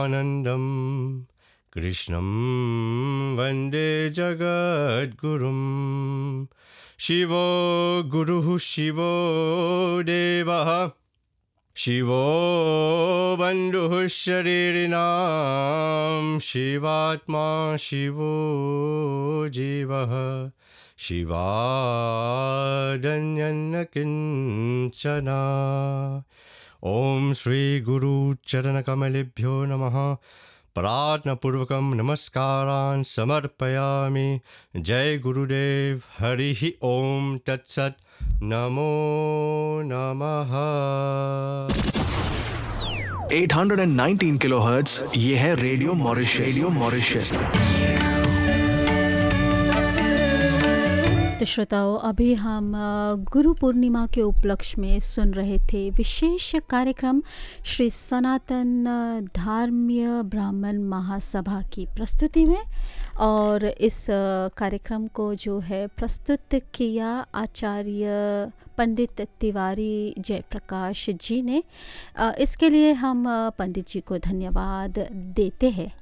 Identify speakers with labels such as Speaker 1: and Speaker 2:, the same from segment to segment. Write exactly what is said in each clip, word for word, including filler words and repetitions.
Speaker 1: आनन्दं कृष्णं वन्दे जगद्गुरुं शिवो गुरुः शिवो देवः शिवो बन्धुः शरीरिणां शिवात्मा शिवो जीवः शिवादन्यन्न किञ्चन। ॐ श्री गुरु चरणकमलेभ्यो नमः। प्रार्थनापूर्वकं नमस्कारान् समर्पयामि। जय गुरुदेव। हरिः ओम तत्सत्। नमो नमः।
Speaker 2: आठ सौ उन्नीस किलोहर्ट्ज़ ये है रेडियो मॉरिशस। Radio Mauritius.
Speaker 3: तो श्रोताओं, अभी हम गुरु पूर्णिमा के उपलक्ष्य में सुन रहे थे विशेष कार्यक्रम श्री सनातन धर्मीय ब्राह्मण महासभा की प्रस्तुति में। और इस कार्यक्रम को जो है प्रस्तुत किया आचार्य पंडित तिवारी जयप्रकाश जी ने। इसके लिए हम पंडित जी को धन्यवाद देते हैं।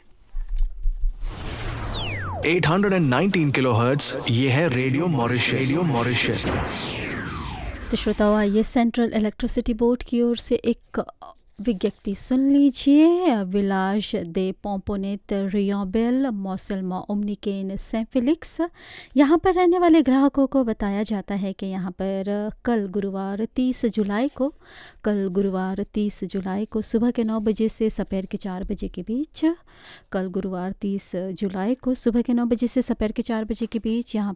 Speaker 2: आठ सौ उन्नीस किलोहर्ट्ज़ ये है रेडियो मॉरिशस। Radio Mauritius.
Speaker 3: तो श्रोताओं, आइए सेंट्रल इलेक्ट्रिसिटी बोर्ड की ओर से एक विज्ञप्ति सुन लीजिए। विलाज दे पोम्पोनेत रियोबेल मौसलमा ओमनिकेन सेंफिलिक्स, यहाँ पर रहने वाले ग्राहकों को बताया जाता है कि यहाँ पर कल गुरुवार तीस जुलाई को कल गुरुवार तीस जुलाई को सुबह के नौ बजे से दोपहर के चार बजे के बीच कल गुरुवार तीस जुलाई को सुबह के नौ बजे से दोपहर के चार बजे के बीच यहाँ